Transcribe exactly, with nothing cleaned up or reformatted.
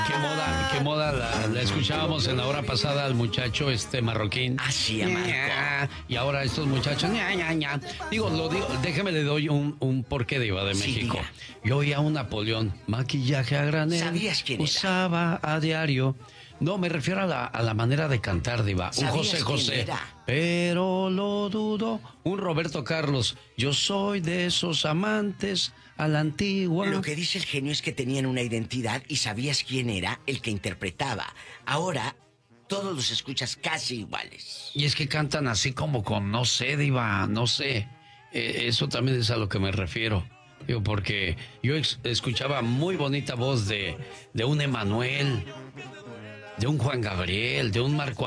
Qué moda, qué moda la, la escuchábamos en la hora pasada al muchacho este marroquín. Así, Marco. Y ahora estos muchachos, ña, ña, ña. Digo, lo digo, déjeme le doy un, un porqué de Iba de Sí, México. diga. Yo oía a un Napoleón, maquillaje a granel. ¿Sabías quién era? Usaba a diario. No, me refiero a la, a la manera de cantar, Diva. Un ¿Sabías José quién José. era? Pero lo dudo. Un Roberto Carlos. Yo soy de esos amantes a la antigua. Lo que dice el genio es que tenían una identidad y sabías quién era el que interpretaba. Ahora, todos los escuchas casi iguales. Y es que cantan así como con, no sé, Diva, no sé. Eh, eso también es a lo que me refiero. Digo, porque yo ex- escuchaba muy bonita voz de, de un Emanuel, de un Juan Gabriel, de un Marco